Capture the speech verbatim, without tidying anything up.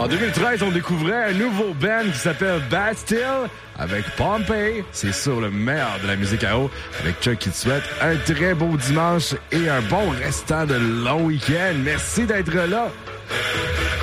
En deux mille treize, on découvrait un nouveau band qui s'appelle Bastille avec Pompey. C'est sur le meilleur de la musique à eau avec Chuck qui te souhaite un très beau dimanche et un bon restant de long week-end. Merci d'être là.